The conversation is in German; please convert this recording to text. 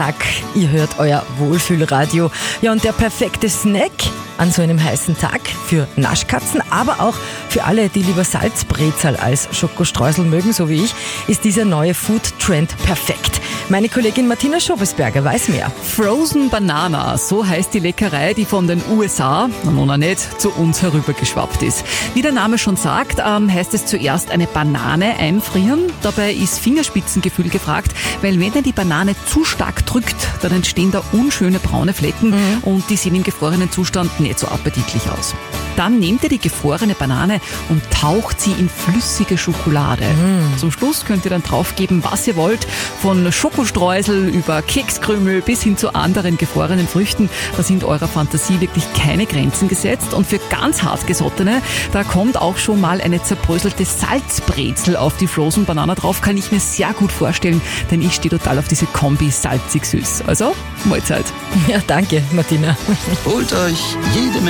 Tag, ihr hört euer Wohlfühlradio. Ja, und der perfekte Snack an so einem heißen Tag für Naschkatzen, aber auch für alle, die lieber Salzbrezel als Schokostreusel mögen, so wie ich, ist dieser neue Food-Trend perfekt. Meine Kollegin Martina Schobesberger weiß mehr. Frozen Banana, so heißt die Leckerei, die von den USA, noch nicht, zu uns herübergeschwappt ist. Wie der Name schon sagt, heißt es zuerst eine Banane einfrieren. Dabei ist Fingerspitzengefühl gefragt, weil wenn dann die Banane zu stark drückt, dann entstehen da unschöne braune Flecken und die sehen im gefrorenen Zustand nicht so appetitlich aus. Dann nehmt ihr die gefrorene Banane und taucht sie in flüssige Schokolade. Zum Schluss könnt ihr dann draufgeben, was ihr wollt, von Schokostreusel über Kekskrümel bis hin zu anderen gefrorenen Früchten. Da sind eurer Fantasie wirklich keine Grenzen gesetzt. Und für ganz Hartgesottene, da kommt auch schon mal eine zerbröselte Salzbrezel auf die Frozen Banana drauf. Kann ich mir sehr gut vorstellen, denn ich stehe total auf diese Kombi salzig-süß. Also, Mahlzeit. Ja, danke, Martina. Holt euch jede Menge